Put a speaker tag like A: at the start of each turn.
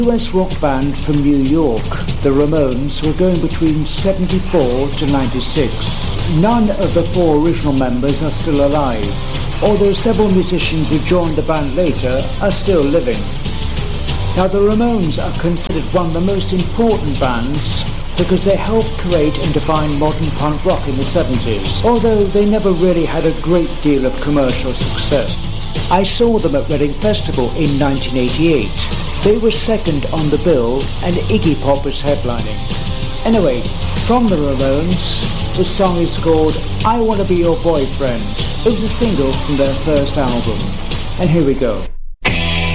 A: US rock band from New York, the Ramones, were going between 74 to 96. None of the four original members are still alive, although several musicians who joined the band later are still living. Now, the Ramones are considered one of the most important bands because they helped create and define modern punk rock in the 70s, although they never really had a great deal of commercial success. I saw them at Reading Festival in 1988. They were second on the bill and Iggy Pop was headlining. Anyway, from the Ramones, the song is called I Wanna Be Your Boyfriend. It was a single from their first album. And here we go.